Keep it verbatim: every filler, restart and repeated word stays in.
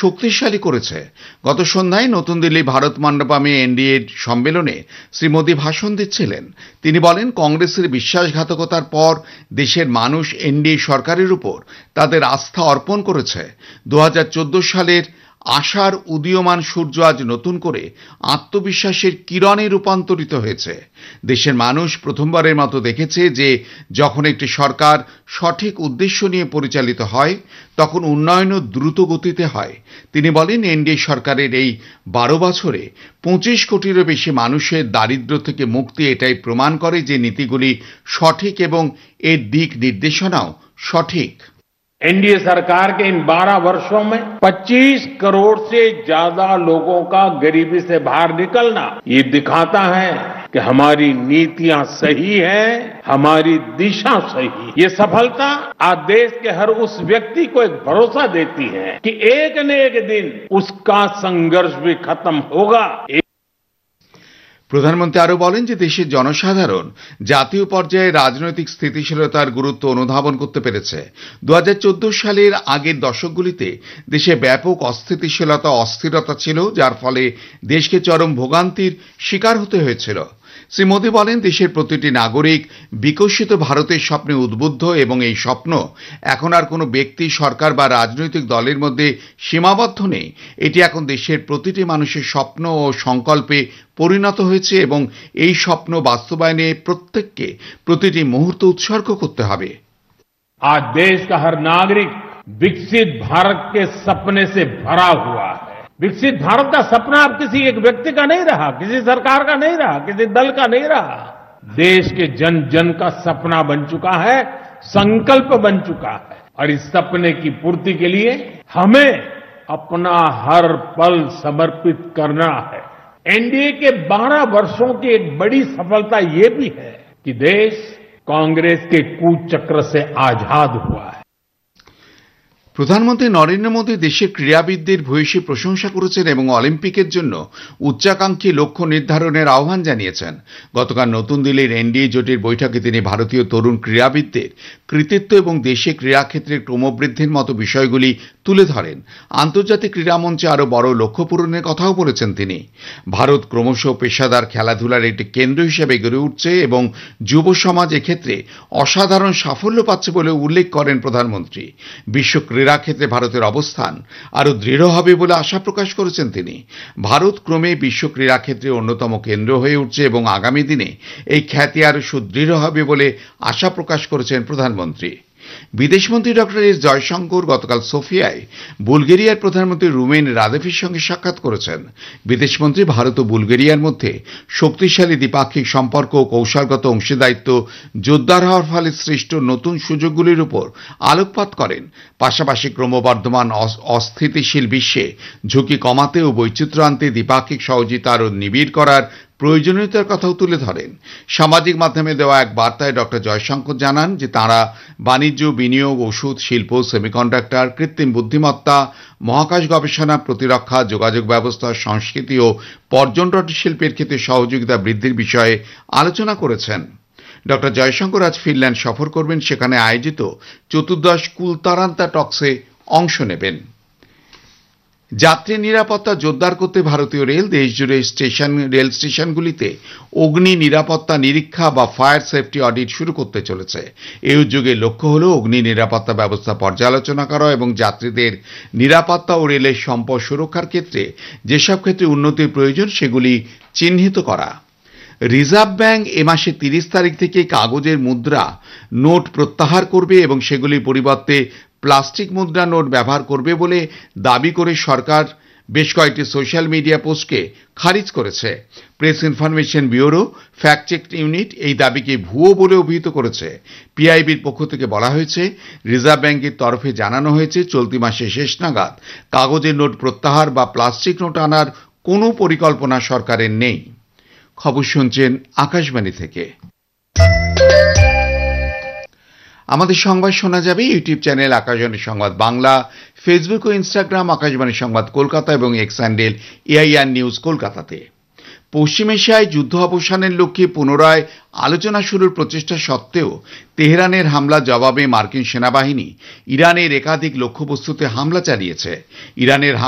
শক্তিশালী করেছে। গত সন্ধ্যায় নতুন দিল্লি ভারত মণ্ডপমে এনডিএ সম্মেলনে শ্রী মোদী ভাষণ দিচ্ছিলেন। তিনি বলেন, কংগ্রেসের বিশ্বাসঘাতকতার পর দেশের মানুষ এনডিএ সরকারের উপর তাদের আস্থা অর্পণ করেছে। দু হাজার চোদ্দ সালের আশার উদীয়মান সূর্য আজ নতুন করে আত্মবিশ্বাসের কিরণে রূপান্তরিত হয়েছে। দেশের মানুষ প্রথমবারের মতো দেখেছে যে যখন একটি সরকার সঠিক উদ্দেশ্য নিয়ে পরিচালিত হয় তখন উন্নয়নও দ্রুত গতিতে হয়। তিনি বলেন, এনডিএ সরকারের এই বারো বছরে পঁচিশ কোটিরও বেশি মানুষের দারিদ্র্য থেকে মুক্তি এটাই প্রমাণ করে যে নীতিগুলি সঠিক এবং এর দিক নির্দেশনাও সঠিক। एनडीए सरकार के इन बारह वर्षों में पच्चीस करोड़ से ज्यादा लोगों का गरीबी से बाहर निकलना ये दिखाता है कि हमारी नीतियां सही हैं, हमारी दिशा सही है। ये सफलता आज देश के हर उस व्यक्ति को एक भरोसा देती है कि एक न एक दिन उसका संघर्ष भी खत्म होगा। প্রধানমন্ত্রী আরো বলেন যে দেশের জনসাধারণ জাতীয় পর্যায়ে রাজনৈতিক স্থিতিশীলতার গুরুত্ব অনুধাবন করতে পেরেছে। দু হাজার চোদ্দ সালের আগের দশকগুলিতে দেশে ব্যাপক অস্থিতিশীলতা অস্থিরতা ছিল, যার ফলে দেশকে চরম ভোগান্তির শিকার হতে হয়েছিল। শ্রী মোদী বলেন, দেশের প্রতিটি নাগরিক বিকশিত ভারতের স্বপ্নে উদ্বুদ্ধ এবং এই স্বপ্ন এখন আর কোনো ব্যক্তি, সরকার বা রাজনৈতিক দলের মধ্যে সীমাবদ্ধ নেই। এটি এখন দেশের প্রতিটি মানুষের স্বপ্ন ও সংকল্পে পরিণত হয়েছে এবং এই স্বপ্ন বাস্তবায়নে প্রত্যেককে প্রতিটি মুহূর্ত উৎসর্গ করতে হবে। आज देश का हर नागरिक विकसित भारत के सपने से भरा हुआ है। विकसित भारत का सपना अब किसी एक व्यक्ति का नहीं रहा, किसी सरकार का नहीं रहा, किसी दल का नहीं रहा। देश के जन जन का सपना बन चुका है, संकल्प बन चुका है और इस सपने की पूर्ति के लिए हमें अपना हर पल समर्पित करना है। एनडीए के बारह वर्षों की एक बड़ी सफलता ये भी है कि देश कांग्रेस के कुचक्र से आजाद हुआ है। প্রধানমন্ত্রী নরেন্দ্র মোদী দেশের ক্রীড়াবিদদের ভূয়সী প্রশংসা করেছেন এবং অলিম্পিকের জন্য উচ্চাকাঙ্ক্ষী লক্ষ্য নির্ধারণের আহ্বান জানিয়েছেন। গতকাল নতুন দিল্লির এনডিএ জোটের বৈঠকে তিনি ভারতীয় তরুণ ক্রীড়াবিদদের কৃতিত্ব এবং দেশে ক্রীড়াক্ষেত্রের ক্রমবৃদ্ধির মতো বিষয়গুলি তুলে ধরেন। আন্তর্জাতিক ক্রীড়ামঞ্চে আরও বড় লক্ষ্য পূরণের কথাও বলেছেন তিনি। ভারত ক্রমশ পেশাদার খেলাধুলার একটি কেন্দ্র হিসেবে গড়ে উঠছে এবং যুব সমাজ এক্ষেত্রে অসাধারণ সাফল্য পাচ্ছে বলে উল্লেখ করেন প্রধানমন্ত্রী। বিশ্ব ক্রীড়া ক্ষেত্রে ভারতের অবস্থান আরো দৃঢ় হবে বলে আশা প্রকাশ করেছেন তিনি। ভারত ক্রমে বিশ্ব ক্রীড়া ক্ষেত্রে অন্যতম কেন্দ্র হয়ে উঠছে এবং আগামী দিনে এই খ্যাতি আরো সুদৃঢ় হবে বলে আশা প্রকাশ করেছেন প্রধানমন্ত্রী। বিদেশমন্ত্রী ডক্টর এস জয়শঙ্কর গতকাল সোফিয়ায় বুলগেরিয়ার প্রধানমন্ত্রী রুমেন রাদেভের সঙ্গে সাক্ষাৎ করেছেন। বিদেশমন্ত্রী ভারত ও বুলগেরিয়ার মধ্যে শক্তিশালী দ্বিপাক্ষিক সম্পর্ক ও কৌশলগত অংশীদারিত্ব জোরদার হওয়ার ফলে সৃষ্ট নতুন সুযোগগুলির উপর আলোকপাত করেন। পাশাপাশি ক্রমবর্ধমান অস্থিতিশীল বিশ্বে ঝুঁকি কমাতে ও বৈচিত্র্য আনতে দ্বিপাক্ষিক সহযোগিতা আরও নিবিড় করার প্রয়োজনীয়তার কথাও তুলে ধরেন। সামাজিক মাধ্যমে দেওয়া এক বার্তায় ডক্টর জয়শঙ্কর জানান যে তাঁরা বাণিজ্য, বিনিয়োগ, ওষুধ, শিল্প, সেমিকন্ডাক্টর, কৃত্রিম বুদ্ধিমত্তা, মহাকাশ গবেষণা, প্রতিরক্ষা, যোগাযোগ ব্যবস্থা, সংস্কৃতি ও পর্যটন শিল্পের ক্ষেত্রে সহযোগিতা বৃদ্ধির বিষয়ে আলোচনা করেছেন। ডক্টর জয়শঙ্কর আজ ফিনল্যান্ড সফর করবেন, সেখানে আয়োজিত চতুর্দশ কুলতারান্তা টক্সে অংশ নেবেন। যাত্রী নিরাপত্তা জোরদার করতে ভারতীয় রেল দেশজুড়ে স্টেশন রেল স্টেশনগুলিতে অগ্নি নিরাপত্তা নিরীক্ষা বা ফায়ার সেফটি অডিট শুরু করতে চলেছে। এই উদ্যোগের লক্ষ্য হল অগ্নি নিরাপত্তা ব্যবস্থা পর্যালোচনা করা এবং যাত্রীদের নিরাপত্তা ও রেলের সম্পদ সুরক্ষার ক্ষেত্রে যেসব ক্ষেত্রে উন্নতির প্রয়োজন সেগুলি চিহ্নিত করা। রিজার্ভ ব্যাংক এ মাসের তিরিশ তারিখ থেকে কাগজের মুদ্রা নোট প্রত্যাহার করবে এবং সেগুলির পরিবর্তে প্লাস্টিক মুদ্রা নোট ব্যবহার করবে বলে দাবি করে সরকার বেশ কয়েকটি সোশ্যাল মিডিয়া পোস্টকে খারিজ করেছে। Press information bureau fact check unit এই দাবিকে ভুয়ো বলে অভিহিত করেছে। পিআইবির পক্ষ থেকে বলা হয়েছে, রিজার্ভ ব্যাংকের তরফে জানানো হয়েছে চলতি মাসে শেষ নাগাদ কাগজের নোট প্রত্যাহার বা প্লাস্টিক নোট আনার কোনো পরিকল্পনা সরকারের নেই। খবর শুনছেন আকাশবাণী থেকে। আমাদের সংবাদ শোনা যাবে ইউটিউব চ্যানেল আকাশবাণী সংবাদ বাংলা, ফেসবুক ও ইনস্টাগ্রাম আকাশবাণী সংবাদ কলকাতা এবং এক্স হ্যান্ডেল এআইআর নিউজ কলকাতাতে। পশ্চিম এশিয়ায় যুদ্ধ অবসানের লক্ষ্যে পুনরায় আলোচনা শুরুর প্রচেষ্টা সত্ত্বেও তেহরানের হামলা জবাবে মার্কিন সেনাবাহিনী ইরানের একাধিক লক্ষ্যবস্তুতে হামলা চালিয়েছে। ইরানের